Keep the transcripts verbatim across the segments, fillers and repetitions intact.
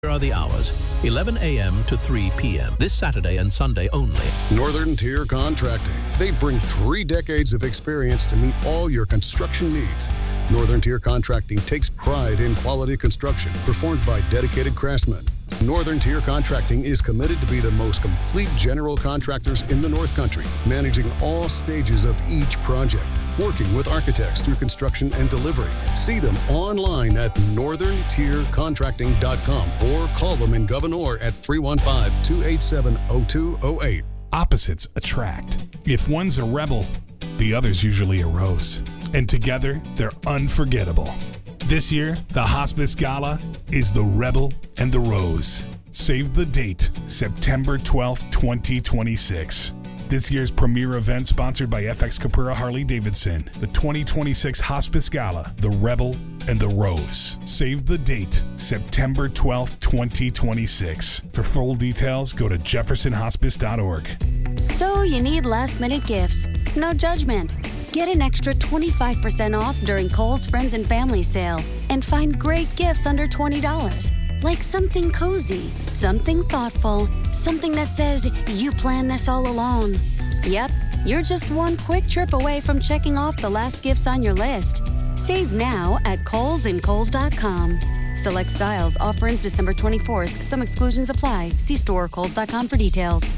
Here are the hours, eleven a.m. to three p.m. this Saturday and Sunday only. Northern Tier Contracting. They bring three decades of experience to meet all your construction needs. Northern Tier Contracting takes pride in quality construction performed by dedicated craftsmen. Northern Tier Contracting is committed to be the most complete general contractors in the North Country, managing all stages of each project, working with architects through construction and delivery. See them online at northern tier contracting dot com or call them in Gouverneur at three one five, two eight seven, zero two zero eight. Opposites attract. If one's a rebel, the other's usually a rose. And together, they're unforgettable. This year, the Hospice Gala is the Rebel and the Rose. Save the date, September twelfth, twenty twenty-six. This year's premier event sponsored by F X Capura Harley-Davidson. The twenty twenty-six Hospice Gala, the Rebel and the Rose. Save the date, September twelfth, twenty twenty-six. For full details, go to jefferson hospice dot org. So you need last-minute gifts. No judgment. Get an extra twenty-five percent off during Kohl's Friends and Family Sale and find great gifts under twenty dollars. Like something cozy, something thoughtful, something that says you planned this all along. Yep, you're just one quick trip away from checking off the last gifts on your list. Save now at Kohl's and Kohl's dot com. Select styles. Offer ends December twenty-fourth. Some exclusions apply. See store or Kohl's dot com for details.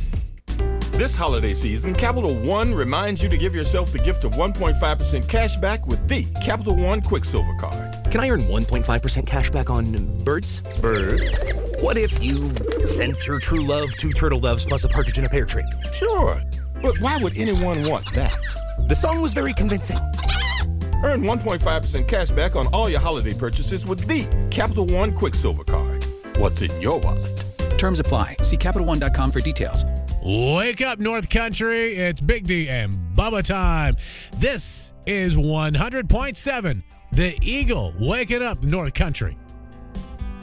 This holiday season, Capital One reminds you to give yourself the gift of one point five percent cash back with the Capital One Quicksilver Card. Can I earn one point five percent cash back on birds? Birds? What if you sent your true love two turtle doves plus a partridge in a pear tree? Sure, but why would anyone want that? The song was very convincing. Earn one point five percent cash back on all your holiday purchases with the Capital One Quicksilver Card. What's in your wallet? Terms apply. See Capital One dot com for details. Wake up, North Country. It's Big D and Bubba time. This is one hundred point seven, The Eagle, waking up the North Country.